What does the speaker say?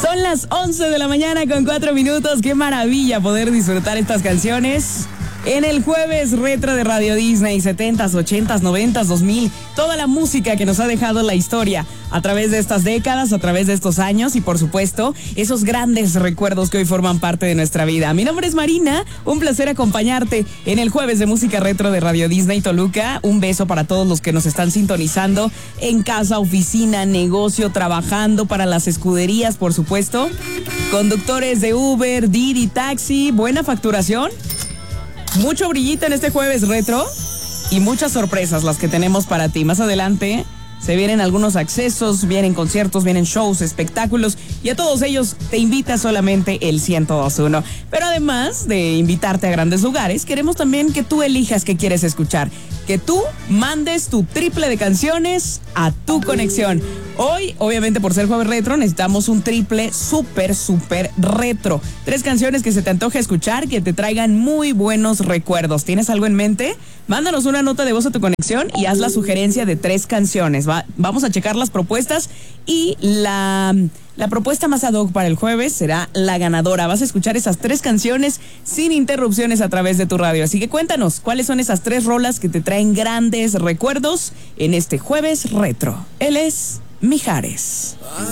Son las 11 de la mañana con 4 minutos. Qué maravilla poder disfrutar estas canciones en el jueves retro de Radio Disney. 70s, 80s, 90s, 2000. Toda la música que nos ha dejado la historia a través de estas décadas, a través de estos años y por supuesto esos grandes recuerdos que hoy forman parte de nuestra vida. Mi nombre es Marina, un placer acompañarte en el jueves de música retro de Radio Disney Toluca. Un beso para todos los que nos están sintonizando en casa, oficina, negocio, trabajando, para las escuderías, por supuesto. Conductores de Uber, Didi, taxi, buena facturación. Mucho brillito en este jueves retro y muchas sorpresas las que tenemos para ti. Más adelante se vienen algunos accesos, vienen conciertos, vienen shows, espectáculos y a todos ellos te invita solamente el 102.1. Pero además de invitarte a grandes lugares, queremos también que tú elijas qué quieres escuchar, que tú mandes tu triple de canciones a tu conexión. Hoy, obviamente por ser jueves retro, necesitamos un triple súper retro. 3 canciones que se te antoje escuchar, que te traigan muy buenos recuerdos. ¿Tienes algo en mente? Mándanos una nota de voz a tu conexión y haz la sugerencia de 3 canciones. Vamos a checar las propuestas y la propuesta más ad hoc para el jueves será la ganadora. Vas a escuchar esas 3 canciones sin interrupciones a través de tu radio. Así que cuéntanos, ¿cuáles son esas 3 rolas que te traen grandes recuerdos en este jueves retro? Él es Mijares.